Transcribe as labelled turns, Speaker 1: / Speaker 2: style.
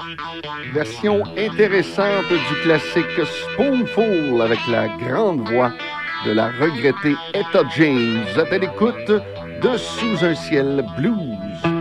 Speaker 1: Version intéressante du classique Spoonful avec la grande voix de la regrettée Etta James. Vous êtes à l'écoute de Sous un ciel blues.